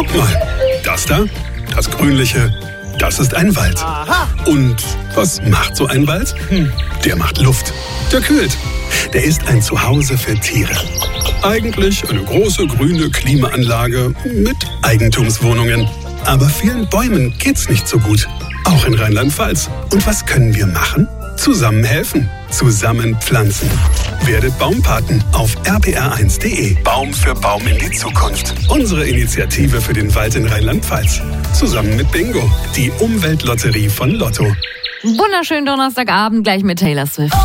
Guck mal, das da, das Grünliche, das ist ein Wald. Aha. Und was macht so ein Wald? Der macht Luft. Der kühlt. Der ist ein Zuhause für Tiere. Eigentlich eine große grüne Klimaanlage mit Eigentumswohnungen. Aber vielen Bäumen geht's nicht so gut. Auch in Rheinland-Pfalz. Und was können wir machen? Zusammen helfen. Zusammen pflanzen. Werdet Baumpaten auf rpr1.de. Baum für Baum in die Zukunft. Unsere Initiative für den Wald in Rheinland-Pfalz. Zusammen mit Bingo, die Umweltlotterie von Lotto. Wunderschönen Donnerstagabend gleich mit Taylor Swift.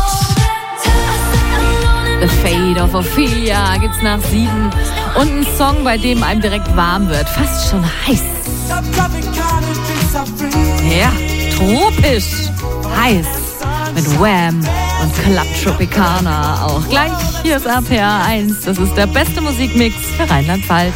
The Fate of Ophelia gibt's nach 7. Und ein Song, bei dem einem direkt warm wird. Fast schon heiß. Ja, tropisch heiß. Mit Wham und Club Tropicana auch. Gleich hier ist RPR1. Das ist der beste Musikmix für Rheinland-Pfalz.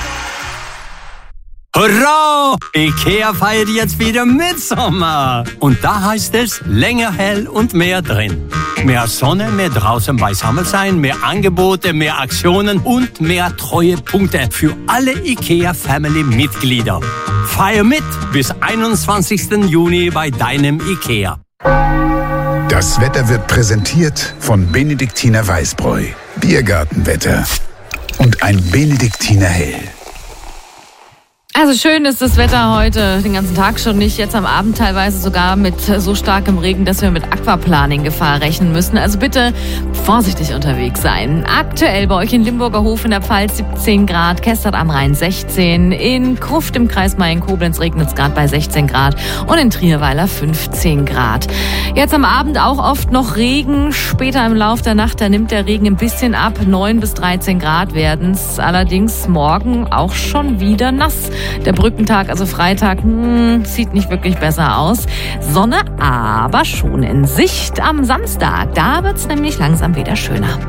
Hurra! IKEA feiert jetzt wieder Mitsommer. Und da heißt es länger hell und mehr drin. Mehr Sonne, mehr draußen beisammen sein, mehr Angebote, mehr Aktionen und mehr Treuepunkte für alle IKEA-Family-Mitglieder. Feier mit bis 21. Juni bei deinem IKEA. Das Wetter wird präsentiert von Benediktiner Weißbräu, Biergartenwetter und ein Benediktiner Hell. Also schön ist das Wetter heute, den ganzen Tag schon nicht, jetzt am Abend teilweise sogar mit so starkem Regen, dass wir mit Aquaplaning-Gefahr rechnen müssen. Also bitte vorsichtig unterwegs sein. Aktuell bei euch in Limburger Hof in der Pfalz 17 Grad, Kestert am Rhein 16, in Kruft im Kreis Mayen-Koblenz regnet es gerade bei 16 Grad und in Trierweiler 15 Grad. Jetzt am Abend auch oft noch Regen, später im Lauf der Nacht, da nimmt der Regen ein bisschen ab, 9 bis 13 Grad werden es, allerdings morgen auch schon wieder nass. Der Brückentag, also Freitag, sieht nicht wirklich besser aus. Sonne aber schon in Sicht am Samstag. Da wird's nämlich langsam wieder schöner.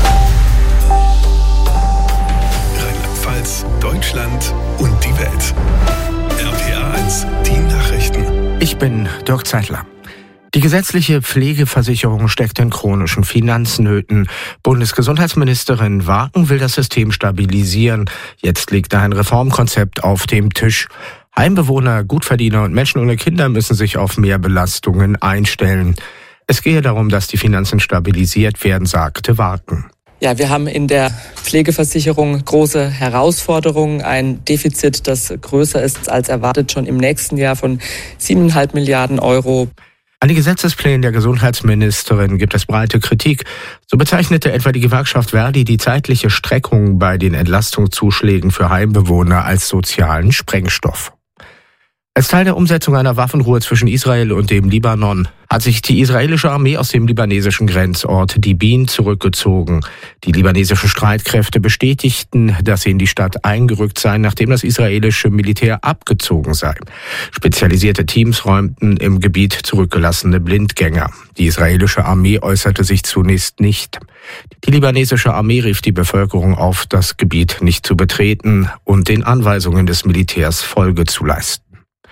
Rheinland-Pfalz, Deutschland und die Welt. RPR1, die Nachrichten. Ich bin Dirk Zeitler. Die gesetzliche Pflegeversicherung steckt in chronischen Finanznöten. Bundesgesundheitsministerin Waken will das System stabilisieren. Jetzt liegt da ein Reformkonzept auf dem Tisch. Heimbewohner, Gutverdiener und Menschen ohne Kinder müssen sich auf mehr Belastungen einstellen. Es gehe darum, dass die Finanzen stabilisiert werden, sagte Waken. Ja, wir haben in der Pflegeversicherung große Herausforderungen. Ein Defizit, das größer ist als erwartet, schon im nächsten Jahr von 7,5 Milliarden Euro. An den Gesetzesplänen der Gesundheitsministerin gibt es breite Kritik. So bezeichnete etwa die Gewerkschaft Verdi die zeitliche Streckung bei den Entlastungszuschlägen für Heimbewohner als sozialen Sprengstoff. Als Teil der Umsetzung einer Waffenruhe zwischen Israel und dem Libanon hat sich die israelische Armee aus dem libanesischen Grenzort Dibin zurückgezogen. Die libanesischen Streitkräfte bestätigten, dass sie in die Stadt eingerückt seien, nachdem das israelische Militär abgezogen sei. Spezialisierte Teams räumten im Gebiet zurückgelassene Blindgänger. Die israelische Armee äußerte sich zunächst nicht. Die libanesische Armee rief die Bevölkerung auf, das Gebiet nicht zu betreten und den Anweisungen des Militärs Folge zu leisten.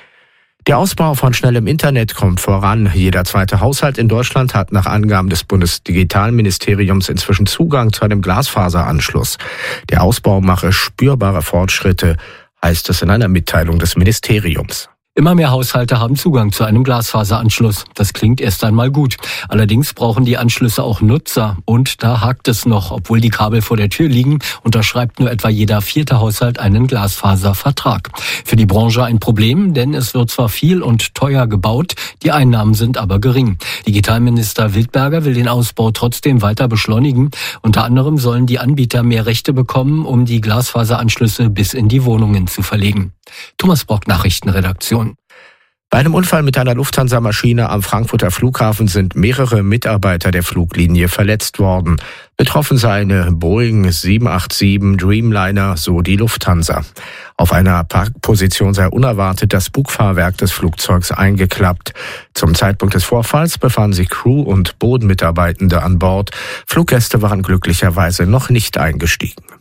Der Ausbau von schnellem Internet kommt voran. Jeder zweite Haushalt in Deutschland hat nach Angaben des Bundesdigitalministeriums inzwischen Zugang zu einem Glasfaseranschluss. Der Ausbau mache spürbare Fortschritte, heißt es in einer Mitteilung des Ministeriums. Immer mehr Haushalte haben Zugang zu einem Glasfaseranschluss. Das klingt erst einmal gut. Allerdings brauchen die Anschlüsse auch Nutzer. Und da hakt es noch. Obwohl die Kabel vor der Tür liegen, unterschreibt nur etwa jeder 4. Haushalt einen Glasfaservertrag. Für die Branche ein Problem, denn es wird zwar viel und teuer gebaut, die Einnahmen sind aber gering. Digitalminister Wildberger will den Ausbau trotzdem weiter beschleunigen. Unter anderem sollen die Anbieter mehr Rechte bekommen, um die Glasfaseranschlüsse bis in die Wohnungen zu verlegen. Thomas Brock, Nachrichtenredaktion. Bei einem Unfall mit einer Lufthansa-Maschine am Frankfurter Flughafen sind mehrere Mitarbeiter der Fluglinie verletzt worden. Betroffen sei eine Boeing 787 Dreamliner, so die Lufthansa. Auf einer Parkposition sei unerwartet das Bugfahrwerk des Flugzeugs eingeklappt. Zum Zeitpunkt des Vorfalls befanden sich Crew- und Bodenmitarbeitende an Bord. Fluggäste waren glücklicherweise noch nicht eingestiegen.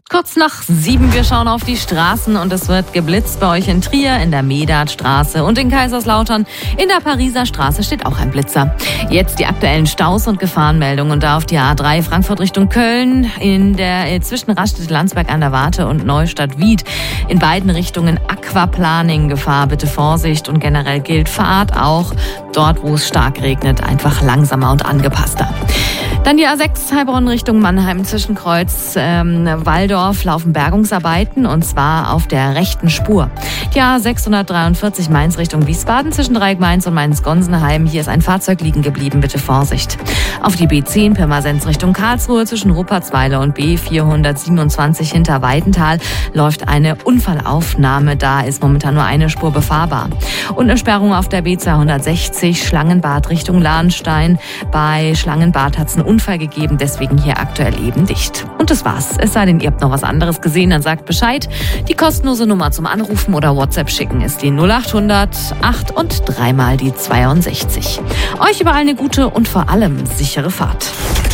Kurz nach 7, wir schauen auf die Straßen und es wird geblitzt bei euch in Trier, in der Medardstraße und in Kaiserslautern. In der Pariser Straße steht auch ein Blitzer. Jetzt die aktuellen Staus und Gefahrenmeldungen. Und da auf die A3 Frankfurt Richtung Köln, zwischen Raststätte-Landsberg an der Warte und Neustadt-Wied. In beiden Richtungen Aquaplaning, Gefahr, bitte Vorsicht. Und generell gilt Fahrt auch dort, wo es stark regnet, einfach langsamer und angepasster. Dann die A6 Heilbronn Richtung Mannheim zwischen Kreuz Walldorf laufen Bergungsarbeiten und zwar auf der rechten Spur. Die A643 Mainz Richtung Wiesbaden zwischen Dreieck Mainz und Mainz-Gonsenheim. Hier ist ein Fahrzeug liegen geblieben, bitte Vorsicht. Auf die B10 Pirmasens Richtung Karlsruhe zwischen Ruppertsweiler und B427 hinter Weidenthal läuft eine Unfallaufnahme. Da ist momentan nur eine Spur befahrbar. Und eine Sperrung auf der B260 Schlangenbad Richtung Lahnstein. Bei Schlangenbad hat es einen Unfall gegeben, deswegen hier aktuell eben dicht. Und das war's. Es sei denn, ihr habt noch was anderes gesehen, dann sagt Bescheid. Die kostenlose Nummer zum Anrufen oder WhatsApp schicken ist die 0800 8 und 3 mal die 62. Euch überall eine gute und vor allem sichere Fahrt.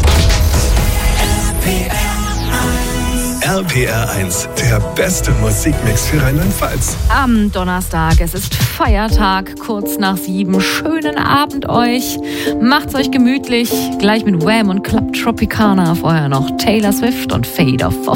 RPR 1, der beste Musikmix für Rheinland-Pfalz. Am Donnerstag, es ist Feiertag, kurz nach 7. Schönen Abend euch. Macht's euch gemütlich. Gleich mit Wham und Club Tropicana. Vorher noch Taylor Swift und Fade of